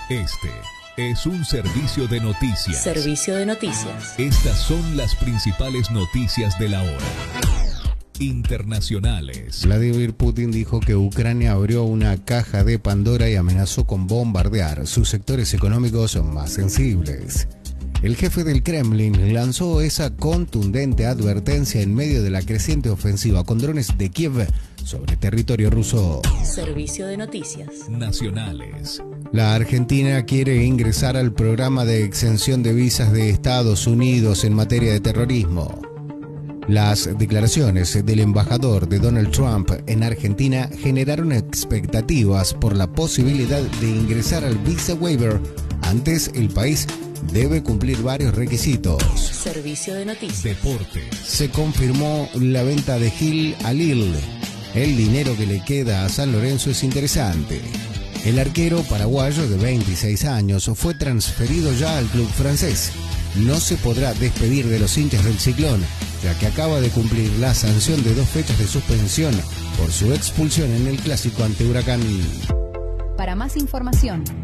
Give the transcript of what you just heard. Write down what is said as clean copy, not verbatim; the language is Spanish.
Este es un servicio de noticias. Servicio de noticias. Estas son las principales noticias de la hora. Internacionales. Vladimir Putin dijo que Ucrania abrió una caja de Pandora y amenazó con bombardear sus sectores económicos más sensibles. El jefe del Kremlin lanzó esa contundente advertencia en medio de la creciente ofensiva con drones de Kiev sobre territorio ruso. Servicio de noticias. Nacionales. La Argentina quiere ingresar al programa de exención de visas de Estados Unidos en materia de terrorismo. Las declaraciones del embajador de Donald Trump en Argentina generaron expectativas por la posibilidad de ingresar al visa waiver. Antes, el país debe cumplir varios requisitos. Servicio de noticias. Deportes. Se confirmó la venta de Gil a Lille. El dinero que le queda a San Lorenzo es interesante. El arquero paraguayo de 26 años fue transferido ya al club francés. No se podrá despedir de los hinchas del Ciclón, ya que acaba de cumplir la sanción de 2 fechas de suspensión por su expulsión en el clásico ante Huracán. Para más información,